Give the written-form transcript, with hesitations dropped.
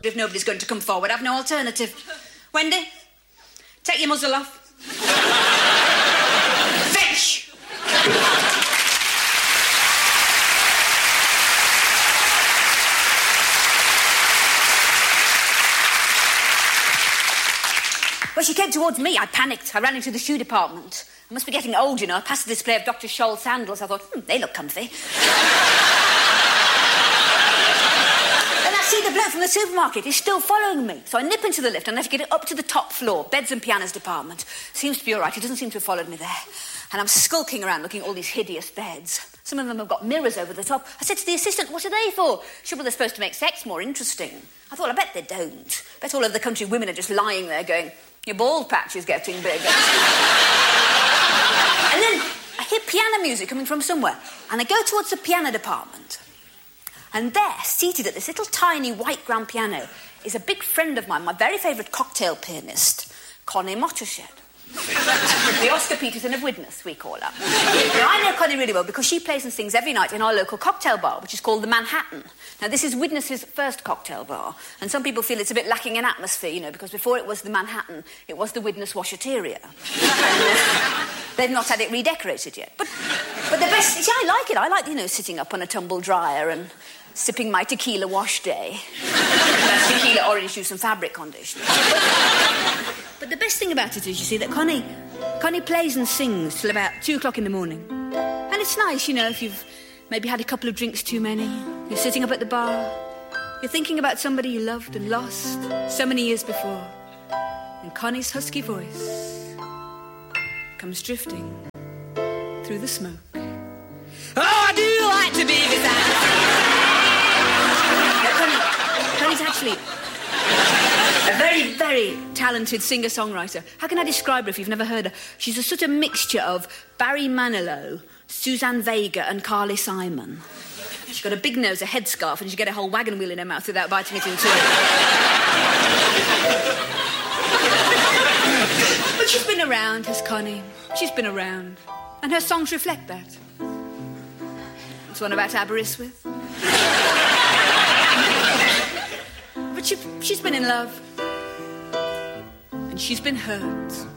if nobody's going to come forward. I've no alternative. Wendy, take your muzzle off. Fetch! Well, she came towards me. I panicked. I ran into the shoe department. I must be getting old, you know. I passed the display of Dr. Scholl's sandals. I thought, they look comfy. Then I see the bloke from the supermarket. He's still following me. So I nip into the lift and I have to get it up to the top floor, beds and pianos department. Seems to be all right. He doesn't seem to have followed me there. And I'm skulking around looking at all these hideous beds. Some of them have got mirrors over the top. I said to the assistant, what are they for? She said, well, they're supposed to make sex more interesting. I thought, I bet they don't. I bet all over the country women are just lying there going, your bald patch is getting bigger. And then I hear piano music coming from somewhere. And I go towards the piano department. And there, seated at this little tiny white grand piano, is a big friend of mine, my very favourite cocktail pianist, Connie Mottershed. The Oscar Peterson of Widnes, we call her. Now, I know Connie really well because she plays and sings every night in our local cocktail bar, which is called the Manhattan. Now, this is Widnes's first cocktail bar, and some people feel it's a bit lacking in atmosphere, you know, because before it was the Manhattan, it was the Widnes Washateria. They've not had it redecorated yet. But the best... See, I like it. I like, you know, sitting up on a tumble dryer and sipping my tequila wash day. That's tequila, orange juice and fabric conditioner. But the best thing about it is, you see, that Connie plays and sings till about 2 o'clock in the morning. And it's nice, you know, if you've maybe had a couple of drinks too many, you're sitting up at the bar, you're thinking about somebody you loved and lost so many years before, and Connie's husky voice comes drifting through the smoke. Oh, I do like to be beside. Connie's actually a very, very talented singer-songwriter. How can I describe her if you've never heard her? She's a sort of mixture of Barry Manilow, Suzanne Vega and Carly Simon. She's got a big nose, a headscarf, and she get a whole wagon wheel in her mouth without biting it in two. But she's been around, has Connie. She's been around. And her songs reflect that. It's one about Aberystwyth. But she's been in love. And she's been hurt.